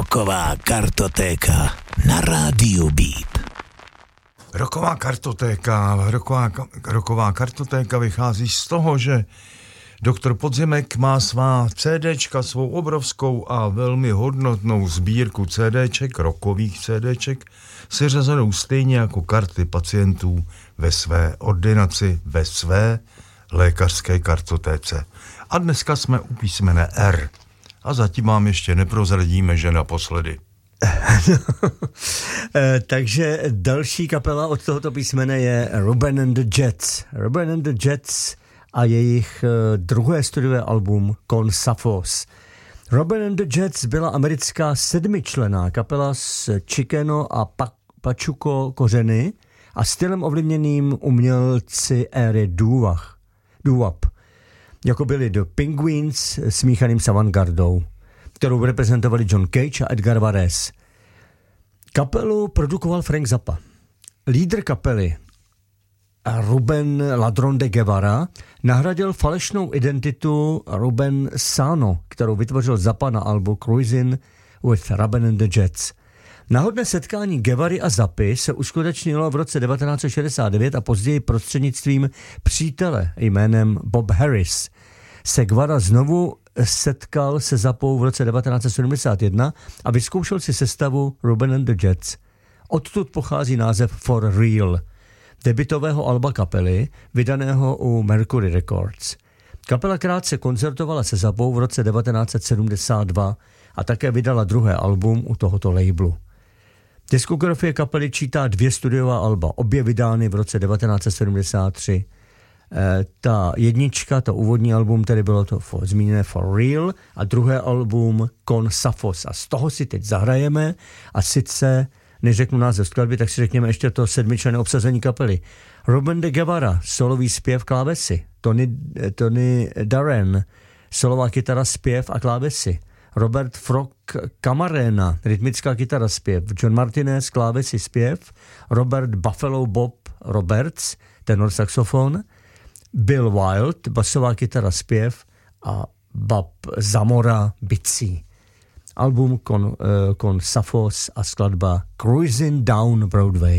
Rocková kartotéka na rádiu Beat. Rocková kartotéka vychází z toho, že doktor Podzimek má svá CDčka, svou obrovskou a velmi hodnotnou sbírku CDček, rockových CDček, seřazenou stejně jako karty pacientů ve své ordinaci, ve své lékařské kartotéce. A dneska jsme u písmene R. A zatím vám ještě neprozradíme, že naposledy. Takže další kapela od tohoto písmene je Ruben and the Jets. Ruben and the Jets a jejich druhé studiové album Con Safos. Ruben and the Jets byla americká 7členná kapela s Chicano a Pachuco kořeny a stylem ovlivněným umělci éry doo-wop, jako byli The Penguins smíchaným s avantgardou, kterou reprezentovali John Cage a Edgar Varese. Kapelu produkoval Frank Zappa. Lídr kapely Ruben Ladrón de Guevara nahradil falešnou identitu Ruben Sano, kterou vytvořil Zappa na albu Cruising with Ruben and the Jets. Náhodné setkání Guevary a Zappy se uskutečnilo v roce 1969 a později prostřednictvím přítele jménem Bob Harris se Guevara znovu setkal se Zappou v roce 1971 a vyzkoušel si sestavu Ruben and the Jets. Odtud pochází název For Real, debutového alba kapely, vydaného u Mercury Records. Kapela krátce koncertovala se Zappou v roce 1972 a také vydala druhé album u tohoto labelu. Diskografie kapely čítá 2 studiová alba, obě vydány v roce 1973. Ta jednička, to úvodní album, tedy bylo to zmíněné For Real, a druhé album Con Safos. A z toho si teď zahrajeme, a sice, než řeknu název skladby, tak si řekněme ještě to 7členné obsazení kapely. Ruben de Guevara, solový zpěv, klávesy. Tony Darren, solová kytara, zpěv a klávesy. Robert Frog Camarena, rytmická kytara, zpěv. John Martinez, klávesy, zpěv. Robert Buffalo Bob Roberts, tenor saxofon. Bill Wild, basová kytara, zpěv a Bob Zamora, bicí. Album Con Safos a skladba Cruising Down Broadway.